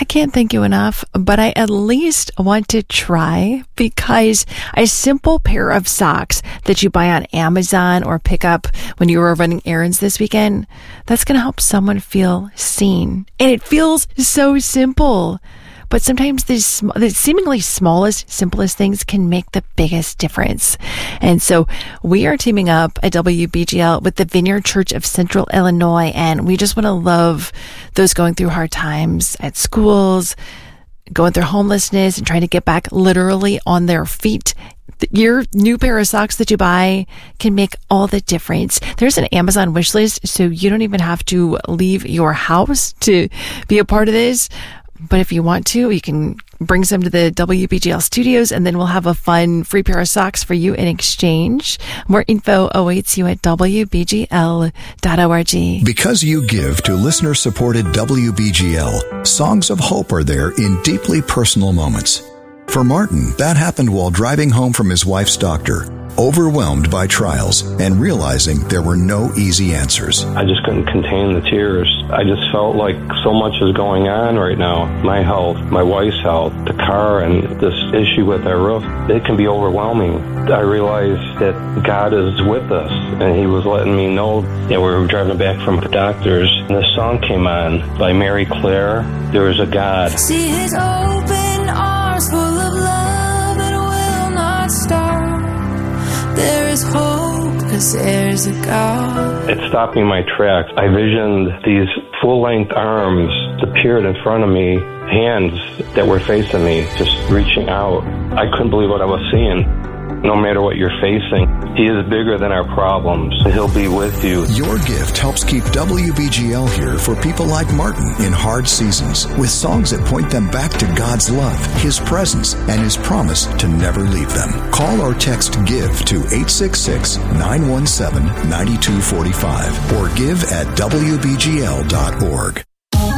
can't thank you enough, but I at least want to try, because a simple pair of socks that you buy on Amazon or pick up when you were running errands this weekend, that's going to help someone feel seen. And it feels so simple. But sometimes the seemingly smallest, simplest things can make the biggest difference. And so we are teaming up at WBGL with the Vineyard Church of Central Illinois, and we just want to love those going through hard times at schools, going through homelessness, and trying to get back literally on their feet. Your new pair of socks that you buy can make all the difference. There's an Amazon wish list, so you don't even have to leave your house to be a part of this. But if you want to, you can bring some to the WBGL studios, and then we'll have a fun free pair of socks for you in exchange. More info awaits you at WBGL.org. Because you give to listener-supported WBGL, songs of hope are there in deeply personal moments. For Martin, that happened while driving home from his wife's doctor, overwhelmed by trials and realizing there were no easy answers. I just couldn't contain the tears. I just felt like so much is going on right now. My health, my wife's health, the car, and this issue with our roof, it can be overwhelming. I realized that God is with us, and He was letting me know that we were driving back from the doctors, and this song came on by Mary Claire, There Is a God. See His open arms full of love and will not stop. There is hope, 'cause there's a God. It stopped me in my tracks. I visioned these full-length arms appeared in front of me, hands that were facing me, just reaching out. I couldn't believe what I was seeing. No matter what you're facing, He is bigger than our problems. He'll be with you. Your gift helps keep WBGL here for people like Martin in hard seasons, with songs that point them back to God's love, His presence, and His promise to never leave them. Call or text GIVE to 866-917-9245 or give at WBGL.org.